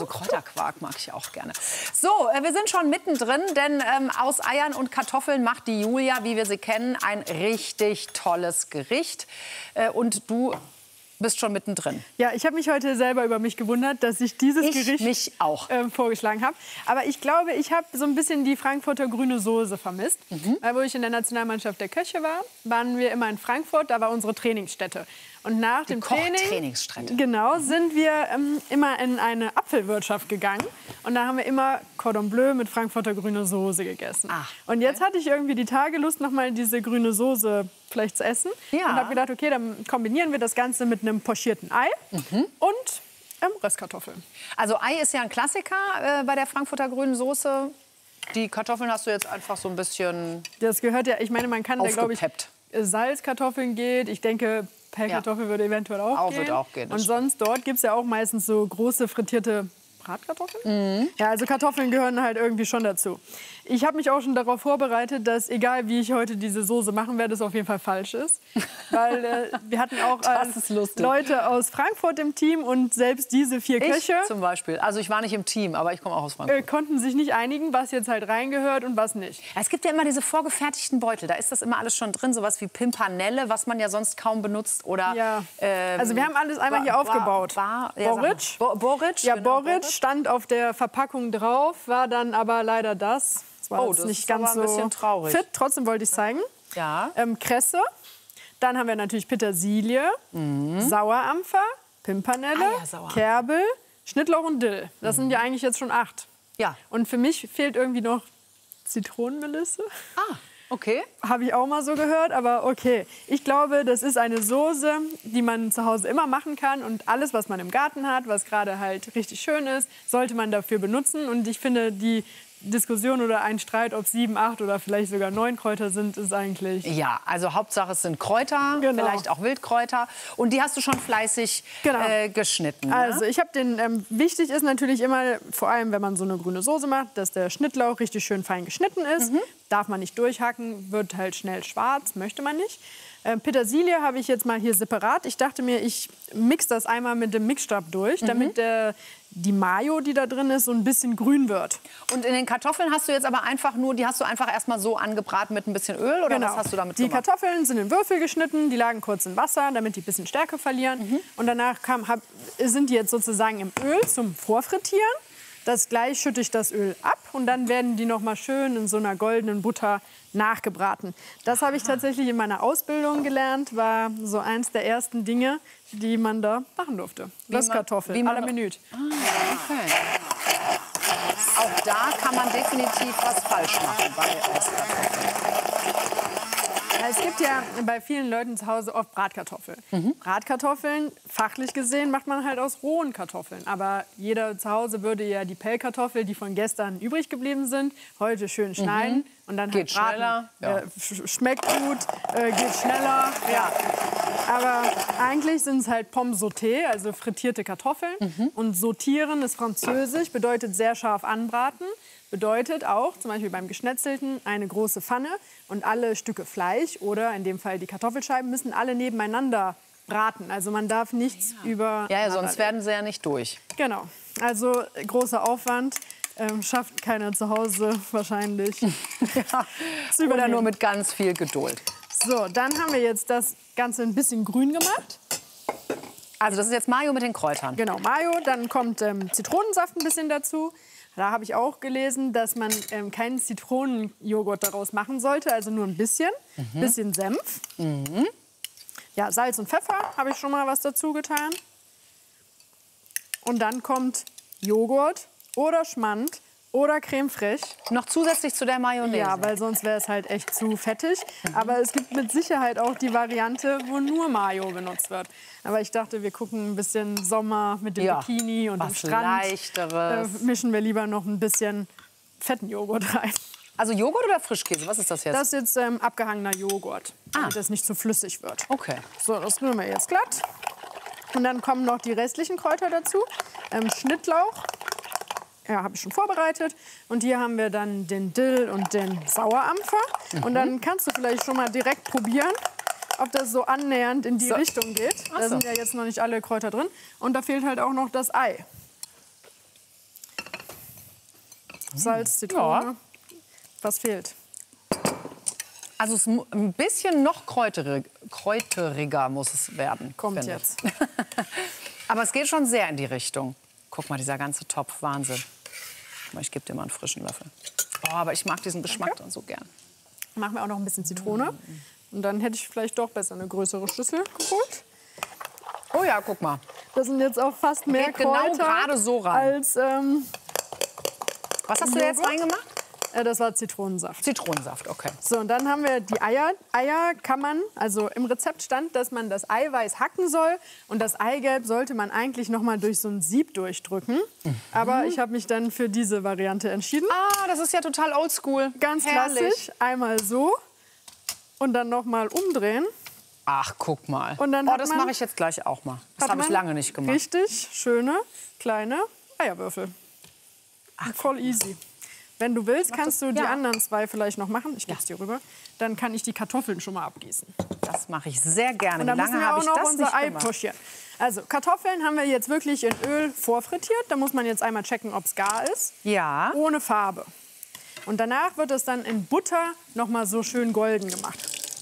Kräuterquark mag ich auch gerne. So, wir sind schon mittendrin, denn aus Eiern und Kartoffeln macht die Julia, wie wir sie kennen, ein richtig tolles Gericht. Und du bist schon mittendrin. Ja, ich habe mich heute selber über mich gewundert, dass ich dieses Gericht mich auch. Vorgeschlagen habe. Aber ich glaube, ich habe so ein bisschen die Frankfurter grüne Soße vermisst. Weil, wo ich in der Nationalmannschaft der Köche war, waren wir immer in Frankfurt. Da war unsere Trainingsstätte. Und nach dem Training, genau, sind wir immer in eine Apfelwirtschaft gegangen. Und da haben wir immer Cordon Bleu mit Frankfurter grüne Soße gegessen. Ach, okay. Und jetzt hatte ich irgendwie die Tage Lust, noch mal diese grüne Soße vielleicht zu essen. Ja. Und habe gedacht, okay, dann kombinieren wir das Ganze mit einem pochierten Ei und Röstkartoffeln. Also Ei ist ja ein Klassiker bei der Frankfurter grünen Soße. Die Kartoffeln hast du jetzt einfach so ein bisschen Das gehört ja, ich meine, man kann da, glaube ich, Salzkartoffeln geht. Ich denke, Pellkartoffel würde eventuell auch gehen. Wird auch gehen. Und sonst dort gibt es ja auch meistens so große frittierte Bratkartoffeln. Ja, also Kartoffeln gehören halt irgendwie schon dazu. Ich habe mich auch schon darauf vorbereitet, dass egal wie ich heute diese Soße machen werde, es auf jeden Fall falsch ist. Weil wir hatten auch Leute aus Frankfurt im Team und selbst diese 4 Köche. Zum Beispiel. Also ich war nicht im Team, aber ich komme auch aus Frankfurt. Konnten sich nicht einigen, was jetzt halt reingehört und was nicht. Ja, es gibt ja immer diese vorgefertigten Beutel. Da ist das immer alles schon drin. Sowas wie Pimpanelle, was man ja sonst kaum benutzt. Oder, ja. Also wir haben alles einmal hier aufgebaut. Boric. Ja, Boric stand auf der Verpackung drauf, war dann aber leider das. Das war jetzt nicht ganz so ein bisschen traurig. Fit, trotzdem wollte ich es zeigen. Ja. Kresse. Dann haben wir natürlich Petersilie, Sauerampfer, Pimpanelle, Kerbel, Schnittlauch und Dill. Das sind ja eigentlich jetzt schon 8. Ja. Und für mich fehlt irgendwie noch Zitronenmelisse. Ah, okay. Habe ich auch mal so gehört, aber okay. Ich glaube, das ist eine Soße, die man zu Hause immer machen kann. Und alles, was man im Garten hat, was gerade halt richtig schön ist, sollte man dafür benutzen. Und ich finde, die Diskussion oder ein Streit, ob 7, 8 oder vielleicht sogar 9 Kräuter sind, ist eigentlich... Ja, also Hauptsache es sind Kräuter, vielleicht auch Wildkräuter. Und die hast du schon fleißig geschnitten. Ne? Also ich habe wichtig ist natürlich immer, vor allem wenn man so eine grüne Soße macht, dass der Schnittlauch richtig schön fein geschnitten ist. Darf man nicht durchhacken, wird halt schnell schwarz, möchte man nicht. Petersilie habe ich jetzt mal hier separat. Ich dachte mir, ich mixe das einmal mit dem Mixstab durch, damit die Mayo, die da drin ist, so ein bisschen grün wird. Und in den Kartoffeln hast du jetzt aber einfach nur, die hast du einfach erstmal so angebraten mit ein bisschen Öl? Oder was hast du damit gemacht? Die Kartoffeln sind in Würfel geschnitten, die lagen kurz in Wasser, damit die ein bisschen Stärke verlieren. Und danach sind die jetzt sozusagen im Öl zum Vorfrittieren. Das gleich schütte ich das Öl ab und dann werden die noch mal schön in so einer goldenen Butter nachgebraten. Das habe ich tatsächlich in meiner Ausbildung gelernt, war so eins der ersten Dinge, die man da machen durfte. Röstkartoffeln, à la minute. Okay. Auch da kann man definitiv was falsch machen bei Röstkartoffeln. Es gibt ja bei vielen Leuten zu Hause oft Bratkartoffeln. Bratkartoffeln, fachlich gesehen, macht man halt aus rohen Kartoffeln. Aber jeder zu Hause würde ja die Pellkartoffel, die von gestern übrig geblieben sind, heute schön schneiden und dann geht halt schneller. Schmeckt gut, geht schneller. Ja. Aber eigentlich sind es halt Pommes sauté, also frittierte Kartoffeln. Und sautieren ist französisch, bedeutet sehr scharf anbraten. Bedeutet auch, zum Beispiel beim Geschnetzelten, eine große Pfanne und alle Stücke Fleisch oder in dem Fall die Kartoffelscheiben müssen alle nebeneinander braten. Also man darf nichts über... Ja, sonst werden sie ja nicht durch. Genau. Also großer Aufwand. Schafft keiner zu Hause wahrscheinlich. Oder nur mit ganz viel Geduld. So, dann haben wir jetzt das Ganze ein bisschen grün gemacht. Also das ist jetzt Mayo mit den Kräutern. Genau, Mayo. Dann kommt Zitronensaft ein bisschen dazu. Da habe ich auch gelesen, dass man keinen Zitronenjoghurt daraus machen sollte, also nur ein bisschen. Bisschen Senf. Ja, Salz und Pfeffer habe ich schon mal was dazu getan. Und dann kommt Joghurt oder Schmand oder Creme fraiche. Noch zusätzlich zu der Mayonnaise? Ja, weil sonst wäre es halt echt zu fettig. Aber es gibt mit Sicherheit auch die Variante, wo nur Mayo benutzt wird. Aber ich dachte, wir gucken ein bisschen Sommer mit dem Bikini und dem Strand. Leichteres. Mischen wir lieber noch ein bisschen fetten Joghurt rein. Also Joghurt oder Frischkäse? Was ist das jetzt? Das ist jetzt abgehangener Joghurt, damit das nicht zu flüssig wird. Okay. So, das rühren wir jetzt glatt. Und dann kommen noch die restlichen Kräuter dazu. Schnittlauch. Ja, habe ich schon vorbereitet. Und hier haben wir dann den Dill und den Sauerampfer. Und dann kannst du vielleicht schon mal direkt probieren, ob das so annähernd in die Richtung geht. Da sind ja jetzt noch nicht alle Kräuter drin. Und da fehlt halt auch noch das Ei. Salz, Zitrone. Ja. Was fehlt? Also es ein bisschen noch kräuteriger muss es werden. Kommt jetzt. Aber es geht schon sehr in die Richtung. Guck mal, dieser ganze Topf, Wahnsinn. Ich gebe dir mal einen frischen Löffel. Oh, aber ich mag diesen Geschmack dann so gern. Machen wir auch noch ein bisschen Zitrone. Und dann hätte ich vielleicht doch besser eine größere Schüssel geholt. Oh ja, guck mal. Das sind jetzt auch fast mehr Kräuter genau gerade so rein. als Was hast du da jetzt reingemacht? Das war Zitronensaft. Zitronensaft, okay. So, und dann haben wir die Eier. Eier kann man, also im Rezept stand, dass man das Eiweiß hacken soll. Und das Eigelb sollte man eigentlich noch mal durch so ein Sieb durchdrücken. Aber ich habe mich dann für diese Variante entschieden. Ah, das ist ja total oldschool. Ganz klassisch. Einmal so und dann noch mal umdrehen. Ach, guck mal. Und dann das mache ich jetzt gleich auch mal. Das habe ich lange nicht gemacht. Richtig schöne, kleine Eierwürfel. Ach, voll easy. Wenn du willst, kannst du die anderen zwei vielleicht noch machen. Ich gebe es dir rüber. Dann kann ich die Kartoffeln schon mal abgießen. Das mache ich sehr gerne. Und dann müssen wir auch noch unser Ei pochieren. Also Kartoffeln haben wir jetzt wirklich in Öl vorfrittiert. Da muss man jetzt einmal checken, ob es gar ist. Ja. Ohne Farbe. Und danach wird es dann in Butter noch mal so schön golden gemacht.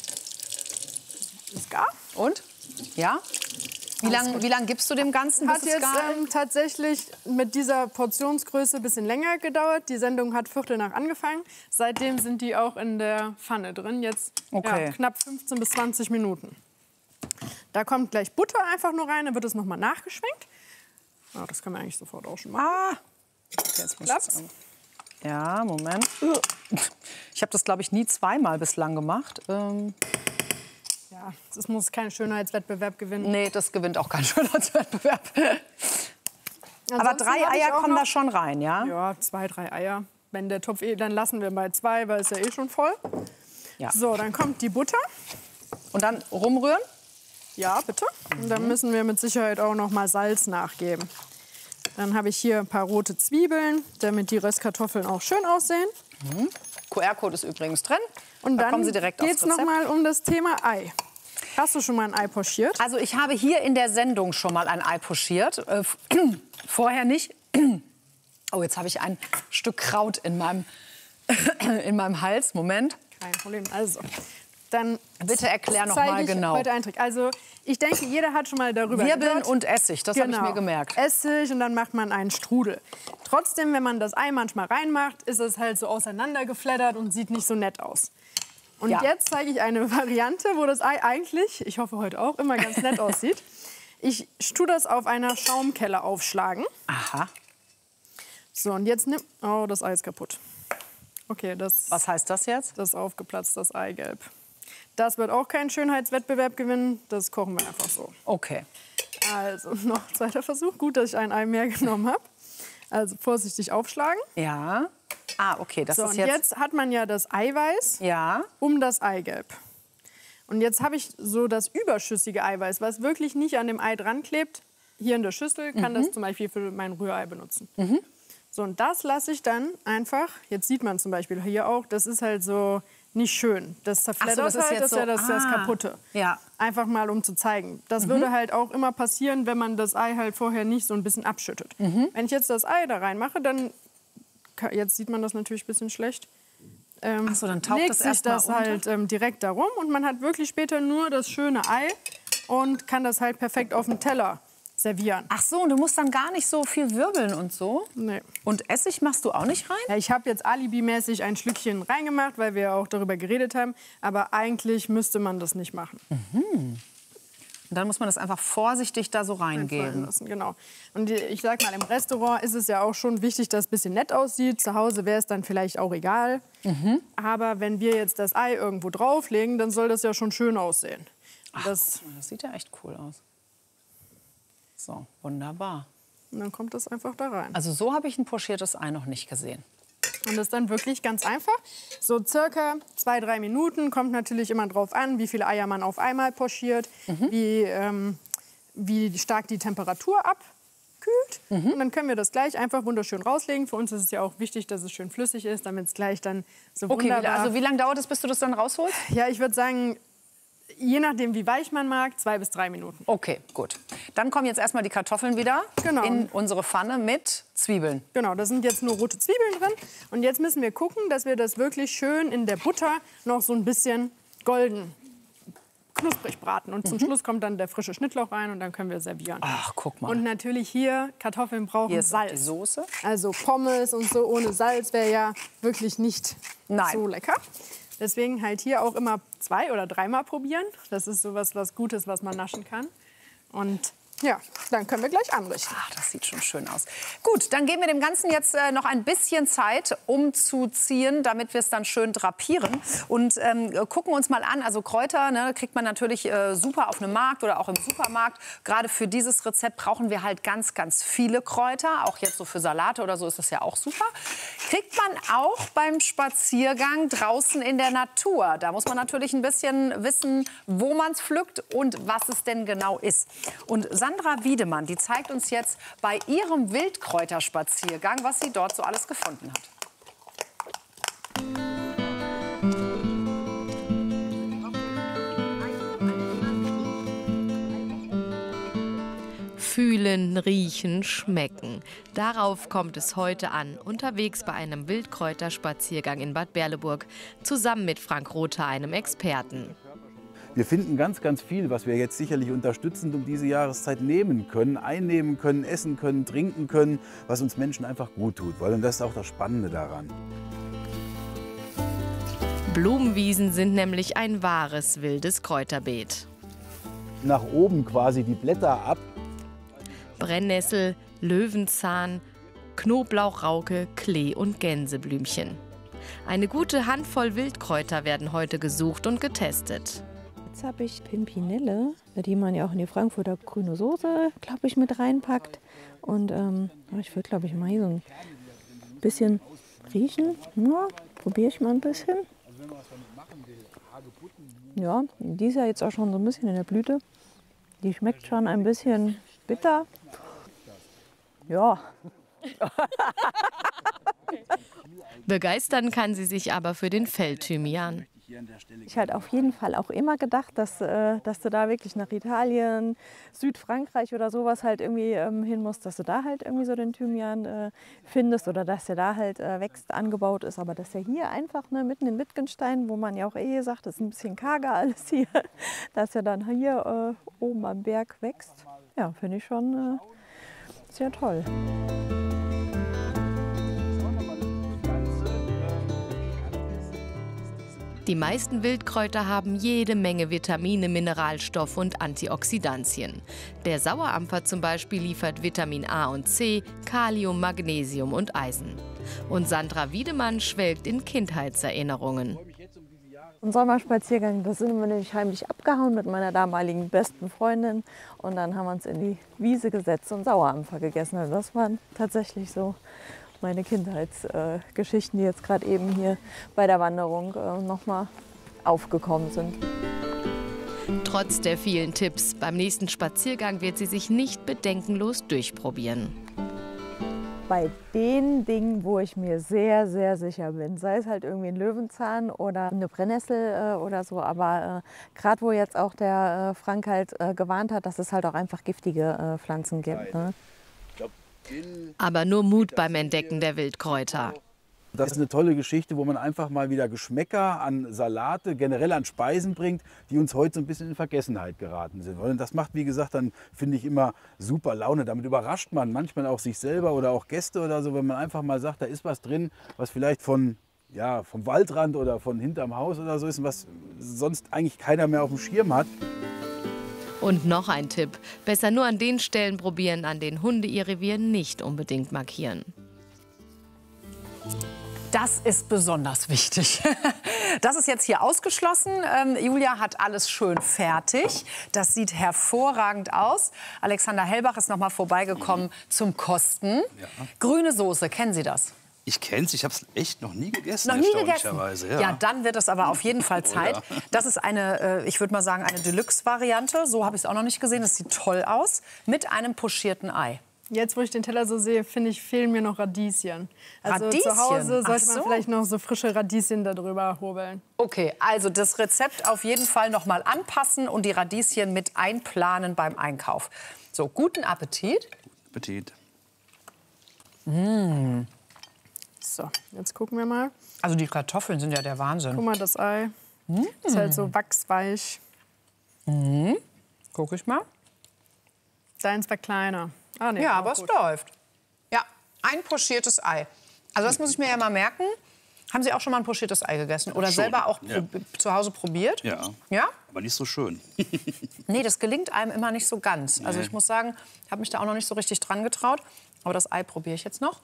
Ist gar. Und? Ja? Wie lang gibst du dem Ganzen, bis es gar ist? Hat jetzt tatsächlich mit dieser Portionsgröße ein bisschen länger gedauert. Die Sendung hat 8:45 angefangen. Seitdem sind die auch in der Pfanne drin. Jetzt knapp 15 bis 20 Minuten. Da kommt gleich Butter einfach nur rein. Dann wird es noch mal nachgeschwenkt. Oh, das können wir eigentlich sofort auch schon machen. Ah. Jetzt klappt's. Ja, Moment. Ich habe das, glaube ich, nie zweimal bislang gemacht. Ja, es muss keinen Schönheitswettbewerb gewinnen. Nee, das gewinnt auch keinen Schönheitswettbewerb. Aber 3 Eier kommen da schon rein, ja? Ja, 2, 3 Eier. Wenn der Topf dann lassen wir bei 2, weil es ja schon voll. Ja. So, dann kommt die Butter. Und dann rumrühren? Ja, bitte. Und dann müssen wir mit Sicherheit auch noch mal Salz nachgeben. Dann habe ich hier ein paar rote Zwiebeln, damit die Röstkartoffeln auch schön aussehen. QR-Code ist übrigens drin. Und dann kommen Sie direkt geht es noch mal um das Thema Ei. Hast du schon mal ein Ei pochiert? Also ich habe hier in der Sendung schon mal ein Ei pochiert. Vorher nicht. Oh, jetzt habe ich ein Stück Kraut in meinem Hals. Moment. Kein Problem. Also, dann bitte erklär noch mal genau. Heute einen Trick. Also, ich denke, jeder hat schon mal darüber Wirbeln gehört. und Essig, das habe ich mir gemerkt. Essig und dann macht man einen Strudel. Trotzdem, wenn man das Ei manchmal reinmacht, ist es halt so auseinandergeflattert und sieht nicht so nett aus. Und jetzt zeige ich eine Variante, wo das Ei eigentlich, ich hoffe heute auch, immer ganz nett aussieht. Ich tue das auf einer Schaumkelle aufschlagen. Aha. So, und jetzt nimm... Oh, das Ei ist kaputt. Okay, was heißt das jetzt? Das aufgeplatzt, das Eigelb. Das wird auch keinen Schönheitswettbewerb gewinnen. Das kochen wir einfach so. Okay. Also noch zweiter Versuch. Gut, dass ich ein Ei mehr genommen habe. Also vorsichtig aufschlagen. Ja. Ah, okay. Das ist und jetzt hat man ja das Eiweiß um das Eigelb. Und jetzt habe ich so das überschüssige Eiweiß, was wirklich nicht an dem Ei dran klebt. Hier in der Schüssel kann das zum Beispiel für mein Rührei benutzen. So, und das lasse ich dann einfach, jetzt sieht man zum Beispiel hier auch, das ist halt so nicht schön. Das zerfleddert das ist halt, das ist ja das Kaputte. Ja. Einfach mal, um zu zeigen. Das würde halt auch immer passieren, wenn man das Ei halt vorher nicht so ein bisschen abschüttet. Wenn ich jetzt das Ei da reinmache, dann, jetzt sieht man das natürlich ein bisschen schlecht, dann taucht legt das sich das halt direkt darum und man hat wirklich später nur das schöne Ei und kann das halt perfekt auf dem Teller servieren. Ach so, und du musst dann gar nicht so viel wirbeln und so? Nee. Und Essig machst du auch nicht rein? Ja, ich habe jetzt alibimäßig ein Schlückchen reingemacht, weil wir auch darüber geredet haben. Aber eigentlich müsste man das nicht machen. Und dann muss man das einfach vorsichtig da so reingeben. Lassen, genau. Und ich sag mal, im Restaurant ist es ja auch schon wichtig, dass es ein bisschen nett aussieht. Zu Hause wäre es dann vielleicht auch egal. Aber wenn wir jetzt das Ei irgendwo drauflegen, dann soll das ja schon schön aussehen. Ach, das sieht ja echt cool aus. So, wunderbar. Und dann kommt das einfach da rein. Also so habe ich ein pochiertes Ei noch nicht gesehen. Und das ist dann wirklich ganz einfach. So circa 2, 3 Minuten. Kommt natürlich immer drauf an, wie viele Eier man auf einmal pochiert, wie stark die Temperatur abkühlt. Und dann können wir das gleich einfach wunderschön rauslegen. Für uns ist es ja auch wichtig, dass es schön flüssig ist, damit es gleich dann so wunderbar... Okay, also wie lange dauert es, bis du das dann rausholst? Ja, ich würde sagen, je nachdem, wie weich man mag, 2 bis 3 Minuten. Okay, gut. Dann kommen jetzt erstmal die Kartoffeln wieder in unsere Pfanne mit Zwiebeln. Genau, da sind jetzt nur rote Zwiebeln drin. Und jetzt müssen wir gucken, dass wir das wirklich schön in der Butter noch so ein bisschen golden knusprig braten. Und zum Schluss kommt dann der frische Schnittlauch rein und dann können wir servieren. Ach, guck mal. Und natürlich hier, Kartoffeln brauchen hier ist Salz. Die Soße. Also Pommes und so ohne Salz wäre ja wirklich nicht so lecker. Deswegen halt hier auch immer 2- oder 3-mal probieren. Das ist sowas was Gutes, was man naschen kann. Und ja, dann können wir gleich anrichten. Ach, das sieht schon schön aus. Gut, dann geben wir dem Ganzen jetzt noch ein bisschen Zeit, umzuziehen, damit wir es dann schön drapieren. Und gucken uns mal an, also Kräuter, ne, kriegt man natürlich super auf einem Markt oder auch im Supermarkt. Gerade für dieses Rezept brauchen wir halt ganz, ganz viele Kräuter. Auch jetzt so für Salate oder so ist das ja auch super. Kriegt man auch beim Spaziergang draußen in der Natur. Da muss man natürlich ein bisschen wissen, wo man es pflückt und was es denn genau ist. Und Sandra Wiedemann, die zeigt uns jetzt bei ihrem Wildkräuterspaziergang, was sie dort so alles gefunden hat. Fühlen, riechen, schmecken. Darauf kommt es heute an, unterwegs bei einem Wildkräuterspaziergang in Bad Berleburg, zusammen mit Frank Rother, einem Experten. Wir finden ganz, ganz viel, was wir jetzt sicherlich unterstützend um diese Jahreszeit nehmen können, einnehmen können, essen können, trinken können, was uns Menschen einfach gut tut. Und das ist auch das Spannende daran. Blumenwiesen sind nämlich ein wahres wildes Kräuterbeet. Nach oben quasi die Blätter ab. Brennnessel, Löwenzahn, Knoblauchrauke, Klee und Gänseblümchen. Eine gute Handvoll Wildkräuter werden heute gesucht und getestet. Jetzt habe ich Pimpinelle, die man ja auch in die Frankfurter grüne Soße, glaube ich, mit reinpackt. Und ich würde, glaube ich, mal hier so ein bisschen riechen. Ja, probiere ich mal ein bisschen. Ja, die ist ja jetzt auch schon so ein bisschen in der Blüte. Die schmeckt schon ein bisschen bitter. Ja. Begeistern kann sie sich aber für den Feldthymian. Ich hatte auf jeden Fall auch immer gedacht, dass du da wirklich nach Italien, Südfrankreich oder sowas halt irgendwie hin musst, dass du da halt irgendwie so den Thymian findest oder dass der da halt wächst, angebaut ist. Aber dass der hier einfach mitten in Wittgenstein, wo man ja auch sagt, das ist ein bisschen karger alles hier, dass er dann hier oben am Berg wächst, ja, finde ich schon sehr toll. Die meisten Wildkräuter haben jede Menge Vitamine, Mineralstoffe und Antioxidantien. Der Sauerampfer zum Beispiel liefert Vitamin A und C, Kalium, Magnesium und Eisen. Und Sandra Wiedemann schwelgt in Kindheitserinnerungen. Ein Sommerspaziergang, da sind wir nämlich heimlich abgehauen mit meiner damaligen besten Freundin. Und dann haben wir uns in die Wiese gesetzt und Sauerampfer gegessen. Also das waren tatsächlich so meine Kindheitsgeschichten, die jetzt gerade eben hier bei der Wanderung noch mal aufgekommen sind. Trotz der vielen Tipps, beim nächsten Spaziergang wird sie sich nicht bedenkenlos durchprobieren. Bei den Dingen, wo ich mir sehr, sehr sicher bin, sei es halt irgendwie ein Löwenzahn oder eine Brennnessel oder so, aber gerade wo jetzt auch der Frank halt gewarnt hat, dass es halt auch einfach giftige Pflanzen gibt. Ne? Aber nur Mut beim Entdecken der Wildkräuter. Das ist eine tolle Geschichte, wo man einfach mal wieder Geschmäcker an Salate, generell an Speisen bringt, die uns heute so ein bisschen in Vergessenheit geraten sind. Und das macht, wie gesagt, dann finde ich immer super Laune. Damit überrascht man manchmal auch sich selber oder auch Gäste oder so, wenn man einfach mal sagt, da ist was drin, was vielleicht vom Waldrand oder von hinterm Haus oder so ist, was sonst eigentlich keiner mehr auf dem Schirm hat. Und noch ein Tipp, besser nur an den Stellen probieren, an denen Hunde ihr Revier nicht unbedingt markieren. Das ist besonders wichtig. Das ist jetzt hier ausgeschlossen. Julia hat alles schön fertig. Das sieht hervorragend aus. Alexander Hellbach ist noch mal vorbeigekommen zum Kosten. Ja. Grüne Soße, kennen Sie das? Ich kenne es, ich habe es echt noch nie gegessen. Noch nie gegessen? Ja. Ja, dann wird es aber auf jeden Fall Zeit. Oh, ja. Das ist eine, ich würde mal sagen, eine Deluxe-Variante. So habe ich es auch noch nicht gesehen. Das sieht toll aus. Mit einem pochierten Ei. Jetzt, wo ich den Teller so sehe, finde ich, fehlen mir noch Radieschen. Also Radieschen? zu Hause sollte man so. vielleicht noch so frische Radieschen darüber hobeln. Okay, also das Rezept auf jeden Fall noch mal anpassen und die Radieschen mit einplanen beim Einkauf. So, guten Appetit. Appetit. So, jetzt gucken wir mal. Also die Kartoffeln sind ja der Wahnsinn. Guck mal, das Ei. Ist halt so wachsweich. Guck ich mal. Deins war kleiner. Ah, nee, Ja, auch aber es gut. läuft. Ja, ein pochiertes Ei. Also das muss ich mir ja mal merken. Haben Sie auch schon mal ein pochiertes Ei gegessen? Oder Schon, selber auch ja. zu Hause probiert? Ja. Ja? Aber nicht so schön. Nee, das gelingt einem immer nicht so ganz. Also ich muss sagen, ich habe mich da auch noch nicht so richtig dran getraut. Aber das Ei probiere ich jetzt noch.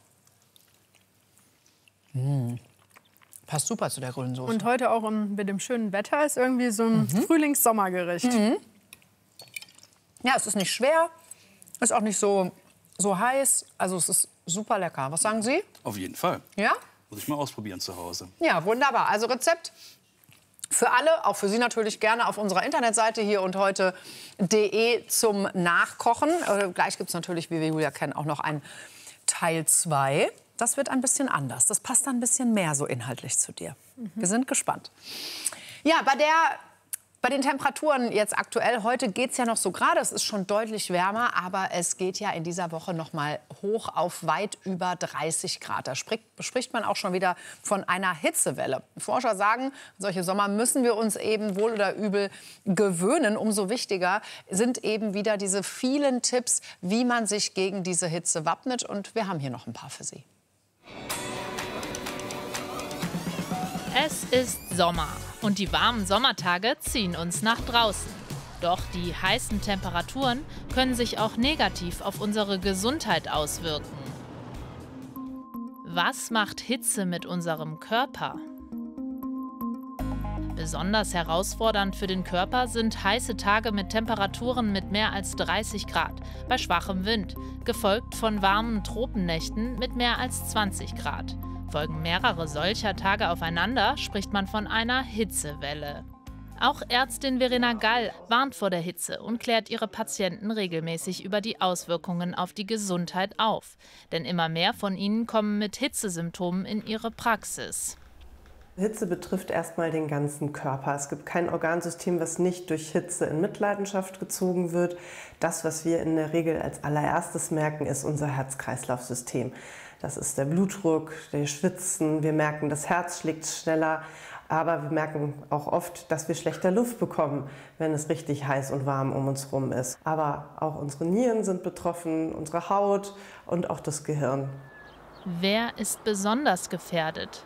Passt super zu der grünen Soße. Und heute auch mit dem schönen Wetter ist irgendwie so ein Frühlings-Sommergericht. Ja, es ist nicht schwer, ist auch nicht so heiß. Also es ist super lecker. Was sagen Sie? Auf jeden Fall. Ja? Muss ich mal ausprobieren zu Hause. Ja, wunderbar. Also Rezept für alle, auch für Sie natürlich gerne auf unserer Internetseite hier und heute.de zum Nachkochen. Gleich gibt es natürlich, wie wir Julia kennen, auch noch ein Teil 2. Das wird ein bisschen anders. Das passt dann ein bisschen mehr so inhaltlich zu dir. Wir sind gespannt. Ja, bei den Temperaturen jetzt aktuell, heute geht es ja noch so gerade, es ist schon deutlich wärmer, aber es geht ja in dieser Woche noch mal hoch auf weit über 30 Grad. Da spricht man auch schon wieder von einer Hitzewelle. Forscher sagen, solche Sommer müssen wir uns eben wohl oder übel gewöhnen. Umso wichtiger sind eben wieder diese vielen Tipps, wie man sich gegen diese Hitze wappnet. Und wir haben hier noch ein paar für Sie. Es ist Sommer und die warmen Sommertage ziehen uns nach draußen. Doch die heißen Temperaturen können sich auch negativ auf unsere Gesundheit auswirken. Was macht Hitze mit unserem Körper? Besonders herausfordernd für den Körper sind heiße Tage mit Temperaturen mit mehr als 30 Grad, bei schwachem Wind, gefolgt von warmen Tropennächten mit mehr als 20 Grad. Folgen mehrere solcher Tage aufeinander, spricht man von einer Hitzewelle. Auch Ärztin Verena Gall warnt vor der Hitze und klärt ihre Patienten regelmäßig über die Auswirkungen auf die Gesundheit auf. Denn immer mehr von ihnen kommen mit Hitzesymptomen in ihre Praxis. Hitze betrifft erstmal den ganzen Körper. Es gibt kein Organsystem, was nicht durch Hitze in Mitleidenschaft gezogen wird. Das, was wir in der Regel als allererstes merken, ist unser Herz-Kreislauf-System. Das ist der Blutdruck, der Schwitzen. Wir merken, das Herz schlägt schneller. Aber wir merken auch oft, dass wir schlechter Luft bekommen, wenn es richtig heiß und warm um uns herum ist. Aber auch unsere Nieren sind betroffen, unsere Haut und auch das Gehirn. Wer ist besonders gefährdet?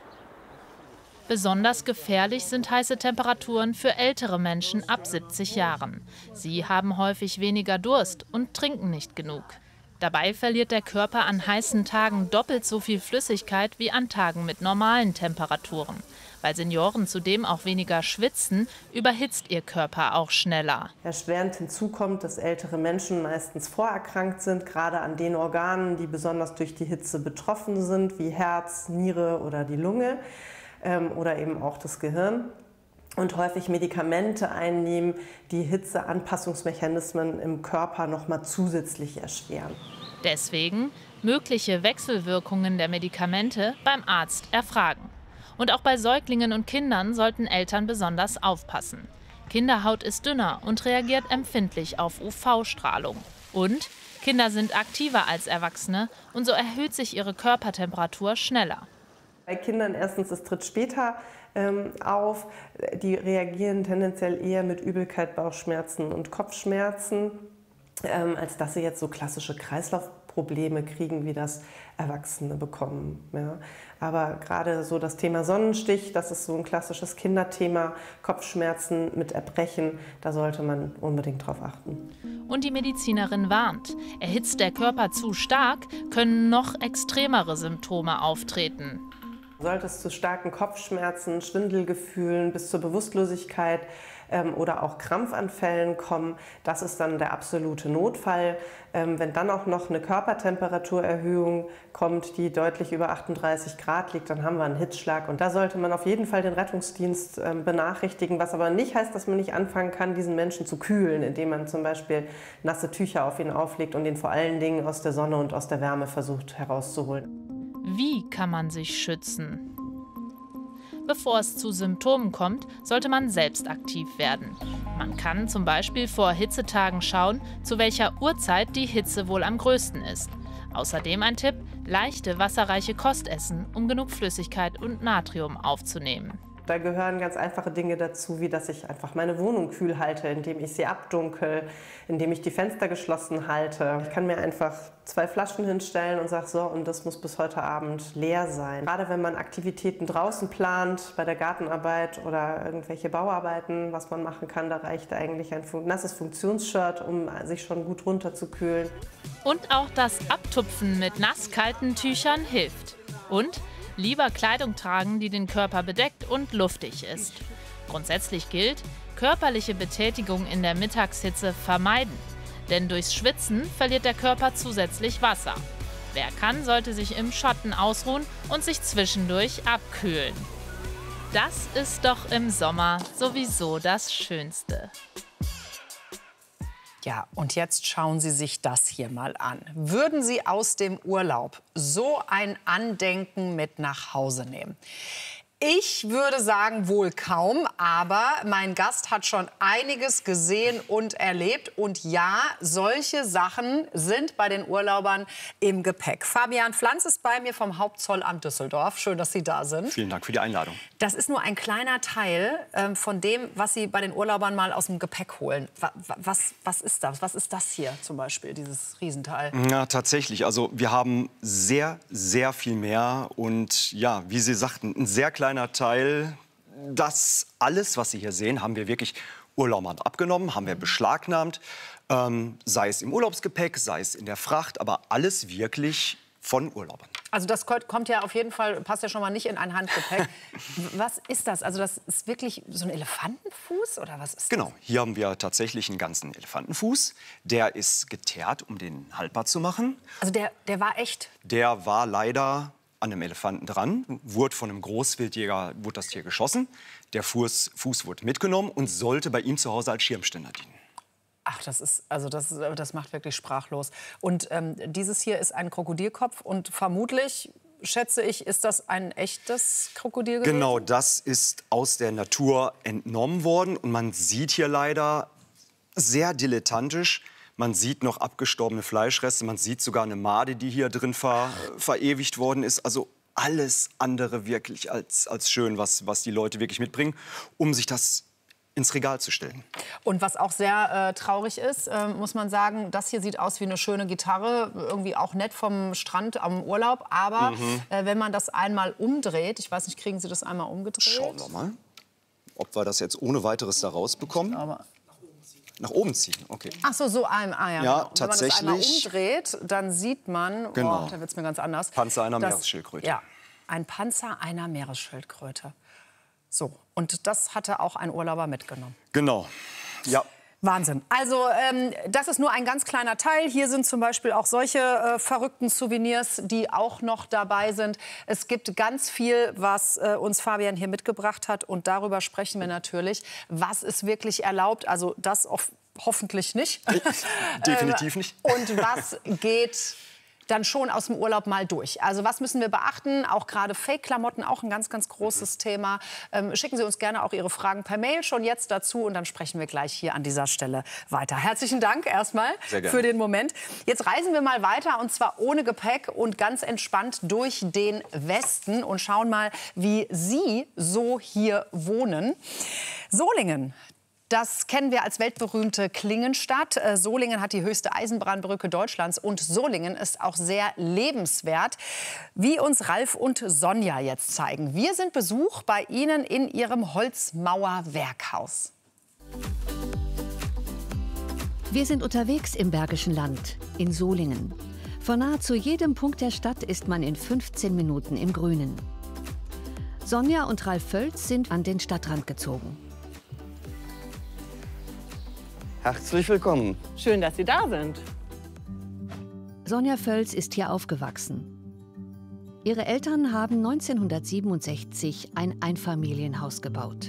Besonders gefährlich sind heiße Temperaturen für ältere Menschen ab 70 Jahren. Sie haben häufig weniger Durst und trinken nicht genug. Dabei verliert der Körper an heißen Tagen doppelt so viel Flüssigkeit wie an Tagen mit normalen Temperaturen. Weil Senioren zudem auch weniger schwitzen, überhitzt ihr Körper auch schneller. Erschwerend hinzu kommt, dass ältere Menschen meistens vorerkrankt sind, gerade an den Organen, die besonders durch die Hitze betroffen sind, wie Herz, Niere oder die Lunge oder eben auch das Gehirn. Und häufig Medikamente einnehmen, die Hitzeanpassungsmechanismen im Körper noch mal zusätzlich erschweren. Deswegen mögliche Wechselwirkungen der Medikamente beim Arzt erfragen. Und auch bei Säuglingen und Kindern sollten Eltern besonders aufpassen. Kinderhaut ist dünner und reagiert empfindlich auf UV-Strahlung. Und Kinder sind aktiver als Erwachsene und so erhöht sich ihre Körpertemperatur schneller. Bei Kindern erstens, es tritt später auf. Die reagieren tendenziell eher mit Übelkeit, Bauchschmerzen und Kopfschmerzen, als dass sie jetzt so klassische Kreislaufprobleme kriegen, wie das Erwachsene bekommen. Ja. Aber gerade so das Thema Sonnenstich, das ist so ein klassisches Kinderthema, Kopfschmerzen mit Erbrechen, da sollte man unbedingt drauf achten. Und die Medizinerin warnt, erhitzt der Körper zu stark, können noch extremere Symptome auftreten. Sollte es zu starken Kopfschmerzen, Schwindelgefühlen bis zur Bewusstlosigkeit oder auch Krampfanfällen kommen. Das ist dann der absolute Notfall. Wenn dann auch noch eine Körpertemperaturerhöhung kommt, die deutlich über 38 Grad liegt, dann haben wir einen Hitzschlag. Und da sollte man auf jeden Fall den Rettungsdienst benachrichtigen, was aber nicht heißt, dass man nicht anfangen kann, diesen Menschen zu kühlen, indem man zum Beispiel nasse Tücher auf ihn auflegt und ihn vor allen Dingen aus der Sonne und aus der Wärme versucht herauszuholen. Wie kann man sich schützen? Bevor es zu Symptomen kommt, sollte man selbst aktiv werden. Man kann zum Beispiel vor Hitzetagen schauen, zu welcher Uhrzeit die Hitze wohl am größten ist. Außerdem ein Tipp: leichte, wasserreiche Kost essen, um genug Flüssigkeit und Natrium aufzunehmen. Da gehören ganz einfache Dinge dazu, wie dass ich einfach meine Wohnung kühl halte, indem ich sie abdunkel, indem ich die Fenster geschlossen halte. Ich kann mir einfach 2 Flaschen hinstellen und sage so, und das muss bis heute Abend leer sein. Gerade wenn man Aktivitäten draußen plant, bei der Gartenarbeit oder irgendwelche Bauarbeiten, was man machen kann, da reicht eigentlich ein nasses Funktionsshirt, um sich schon gut runterzukühlen. Und auch das Abtupfen mit nasskalten Tüchern hilft. Und lieber Kleidung tragen, die den Körper bedeckt und luftig ist. Grundsätzlich gilt, körperliche Betätigung in der Mittagshitze vermeiden. Denn durchs Schwitzen verliert der Körper zusätzlich Wasser. Wer kann, sollte sich im Schatten ausruhen und sich zwischendurch abkühlen. Das ist doch im Sommer sowieso das Schönste. Ja, und jetzt schauen Sie sich das hier mal an. Würden Sie aus dem Urlaub so ein Andenken mit nach Hause nehmen? Ich würde sagen, wohl kaum, aber mein Gast hat schon einiges gesehen und erlebt. Und ja, solche Sachen sind bei den Urlaubern im Gepäck. Fabian Pflanz ist bei mir vom Hauptzollamt Düsseldorf. Schön, dass Sie da sind. Vielen Dank für die Einladung. Das ist nur ein kleiner Teil von dem, was Sie bei den Urlaubern mal aus dem Gepäck holen. Was ist das? Was ist das hier zum Beispiel, dieses Riesenteil? Ja, tatsächlich. Also wir haben sehr, sehr viel mehr. Und ja, wie Sie sagten, ein sehr kleiner Teil. Das alles, was Sie hier sehen, haben wir wirklich Urlaubern abgenommen, haben wir beschlagnahmt. Sei es im Urlaubsgepäck, sei es in der Fracht, aber alles wirklich von Urlaubern. Also das kommt ja auf jeden Fall, passt ja schon mal nicht in ein Handgepäck. Was ist das? Also das ist wirklich so ein Elefantenfuß oder was ist das? Genau, hier haben wir tatsächlich einen ganzen Elefantenfuß. Der ist geteert, um den haltbar zu machen. Also der war echt? Der war leider an einem Elefanten dran, wurde von einem Großwildjäger wurde das Tier geschossen. Der Fuß wurde mitgenommen und sollte bei ihm zu Hause als Schirmständer dienen. Ach, das macht wirklich sprachlos. Und dieses hier ist ein Krokodilkopf und vermutlich, schätze ich, ist das ein echtes Krokodil gewesen? Genau, das ist aus der Natur entnommen worden und man sieht hier leider sehr dilettantisch. Man sieht noch abgestorbene Fleischreste, man sieht sogar eine Made, die hier drin verewigt worden ist. Also alles andere wirklich als schön, was die Leute wirklich mitbringen, um sich das ins Regal zu stellen. Und was auch sehr traurig ist, muss man sagen, das hier sieht aus wie eine schöne Gitarre, irgendwie auch nett vom Strand am Urlaub. Aber wenn man das einmal umdreht, ich weiß nicht, kriegen Sie das einmal umgedreht? Schauen wir mal, ob wir das jetzt ohne weiteres da rausbekommen. Aber nach oben ziehen, okay. Ach so, ja, ja, genau. tatsächlich. Wenn man das einmal umdreht, dann sieht man, genau. Da wird es mir ganz anders. Panzer einer Meeresschildkröte. Ja, ein Panzer einer Meeresschildkröte. So, und das hatte auch ein Urlauber mitgenommen. Genau, ja. Wahnsinn. Also das ist nur ein ganz kleiner Teil. Hier sind zum Beispiel auch solche verrückten Souvenirs, die auch noch dabei sind. Es gibt ganz viel, was uns Fabian hier mitgebracht hat. Und darüber sprechen wir natürlich. Was ist wirklich erlaubt? Also das hoffentlich nicht. Definitiv nicht. Und was geht dann schon aus dem Urlaub mal durch. Also was müssen wir beachten? Auch gerade Fake-Klamotten, auch ein ganz, ganz großes Thema. Schicken Sie uns gerne auch Ihre Fragen per Mail schon jetzt dazu und dann sprechen wir gleich hier an dieser Stelle weiter. Herzlichen Dank erstmal für den Moment. Jetzt reisen wir mal weiter und zwar ohne Gepäck und ganz entspannt durch den Westen und schauen mal, wie Sie so hier wohnen. Solingen. Das kennen wir als weltberühmte Klingenstadt. Solingen hat die höchste Eisenbahnbrücke Deutschlands und Solingen ist auch sehr lebenswert, wie uns Ralf und Sonja jetzt zeigen. Wir sind Besuch bei Ihnen in Ihrem Holzmauerwerkhaus. Wir sind unterwegs im Bergischen Land, in Solingen. Von nahezu jedem Punkt der Stadt ist man in 15 Minuten im Grünen. Sonja und Ralf Völz sind an den Stadtrand gezogen. Herzlich willkommen. Schön, dass Sie da sind. Sonja Völz ist hier aufgewachsen. Ihre Eltern haben 1967 ein Einfamilienhaus gebaut.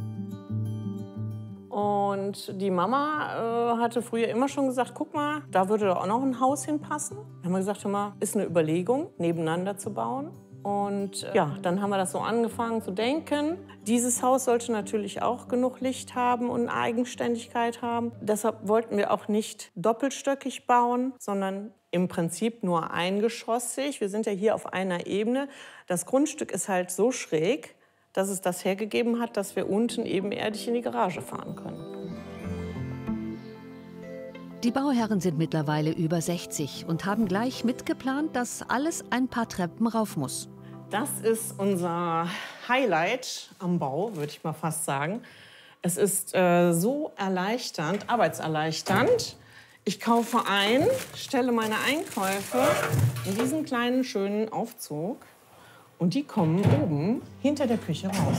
Und die Mama hatte früher immer schon gesagt, guck mal, da würde doch auch noch ein Haus hinpassen. Dann haben wir gesagt, ist eine Überlegung, nebeneinander zu bauen. Und ja, dann haben wir das so angefangen zu denken. Dieses Haus sollte natürlich auch genug Licht haben und Eigenständigkeit haben. Deshalb wollten wir auch nicht doppelstöckig bauen, sondern im Prinzip nur eingeschossig. Wir sind ja hier auf einer Ebene. Das Grundstück ist halt so schräg, dass es das hergegeben hat, dass wir unten ebenerdig in die Garage fahren können. Die Bauherren sind mittlerweile über 60 und haben gleich mitgeplant, dass alles ein paar Treppen rauf muss. Das ist unser Highlight am Bau, würde ich mal fast sagen. Es ist so erleichternd, arbeitserleichternd. Ich kaufe ein, stelle meine Einkäufe in diesen kleinen, schönen Aufzug. Und die kommen oben hinter der Küche raus.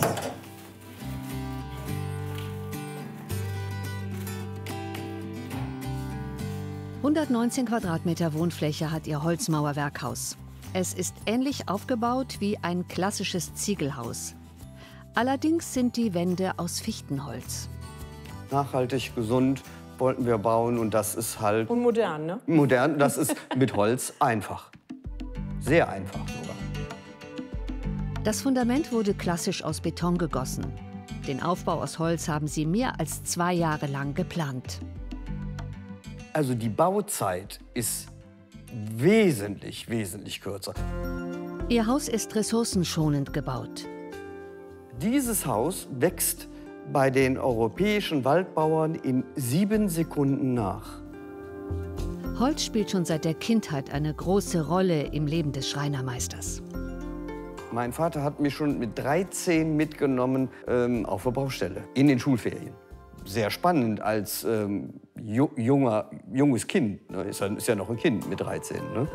...119 Quadratmeter Wohnfläche hat ihr Holzmauerwerkhaus. Es ist ähnlich aufgebaut wie ein klassisches Ziegelhaus. Allerdings sind die Wände aus Fichtenholz. Nachhaltig, gesund wollten wir bauen und das ist halt... Und modern, ne? Modern, das ist mit Holz einfach. Sehr einfach sogar. Das Fundament wurde klassisch aus Beton gegossen. Den Aufbau aus Holz haben sie mehr als 2 Jahre lang geplant. Also die Bauzeit ist wesentlich kürzer. Ihr Haus ist ressourcenschonend gebaut. Dieses Haus wächst bei den europäischen Waldbauern in 7 Sekunden nach. Holz spielt schon seit der Kindheit eine große Rolle im Leben des Schreinermeisters. Mein Vater hat mich schon mit 13 mitgenommen auf der Baustelle, in den Schulferien. Sehr spannend als junges Kind. Ne? Ist ja noch ein Kind mit 13. Ne?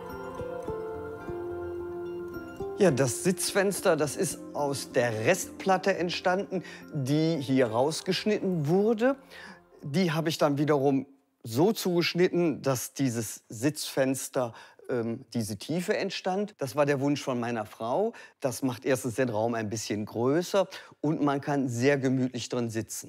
Ja, das Sitzfenster, das ist aus der Restplatte entstanden, die hier rausgeschnitten wurde. Die habe ich dann wiederum so zugeschnitten, dass dieses Sitzfenster diese Tiefe entstand. Das war der Wunsch von meiner Frau. Das macht erstens den Raum ein bisschen größer und man kann sehr gemütlich drin sitzen.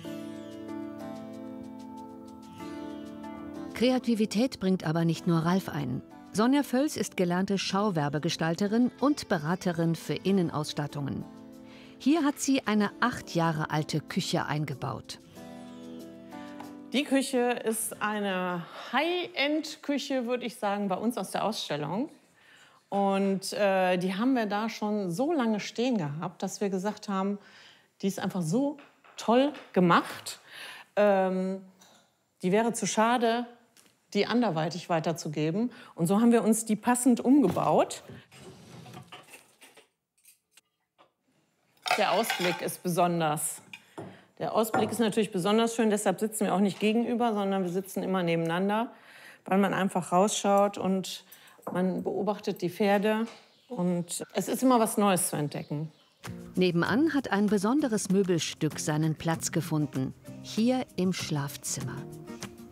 Kreativität bringt aber nicht nur Ralf ein. Sonja Völz ist gelernte Schauwerbegestalterin und Beraterin für Innenausstattungen. Hier hat sie eine 8 Jahre alte Küche eingebaut. Die Küche ist eine High-End-Küche, würde ich sagen, bei uns aus der Ausstellung. Und die haben wir da schon so lange stehen gehabt, dass wir gesagt haben, die ist einfach so toll gemacht. Die wäre zu schade, die anderweitig weiterzugeben. Und so haben wir uns die passend umgebaut. Der Ausblick ist besonders. Der Ausblick ist natürlich besonders schön, deshalb sitzen wir auch nicht gegenüber, sondern wir sitzen immer nebeneinander, weil man einfach rausschaut und man beobachtet die Pferde. Und es ist immer was Neues zu entdecken. Nebenan hat ein besonderes Möbelstück seinen Platz gefunden, hier im Schlafzimmer.